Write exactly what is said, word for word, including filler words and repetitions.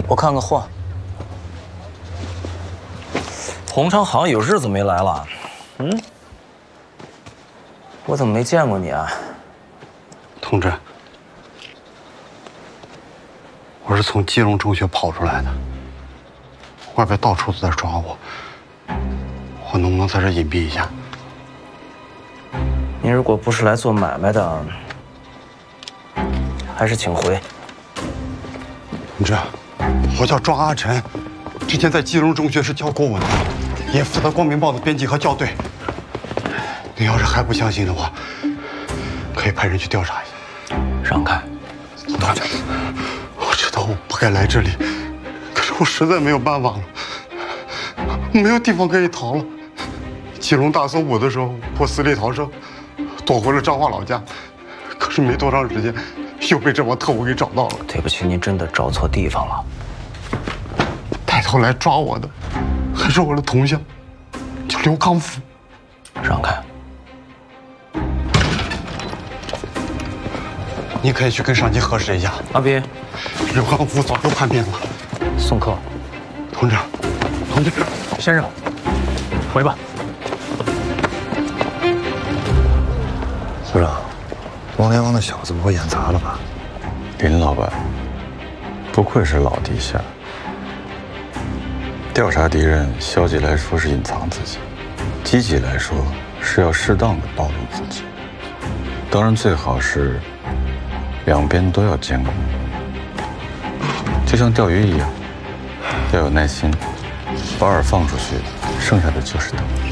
我看个货。洪昌好像有日子没来了，嗯？我怎么没见过你啊？ 同志，我是从基隆中学跑出来的，外边到处都在抓我，我能不能在这隐蔽一下？ 您如果不是来做买卖的，还是请回。 同志，我叫庄阿晨，之前在基隆中学是教国文的，也负责《光明报》的编辑和校对。您要是还不相信的话，可以派人去调查一下。 让开， 同志，我知道我不该来这里，可是我实在没有办法了，没有地方可以逃了。基隆大搜捕的时候，我死里逃生，躲回了彰化老家，可是没多长时间，又被这帮特务给找到了。 对不起，您真的找错地方了。 带头来抓我的，还是我的同乡，叫刘康福。 让开。 你可以去跟上级核实一下。 阿斌， 刘康福早就叛变了。 送客。 同志，同志， 先生，回吧。 组长，王连王那小子不会演砸了吧？ 林老板，不愧是老地下。调查敌人，消极来说是隐藏自己，积极来说是要适当的暴露自己。当然，最好是两边都要兼顾，就像钓鱼一样，要有耐心，把饵放出去，剩下的就是等。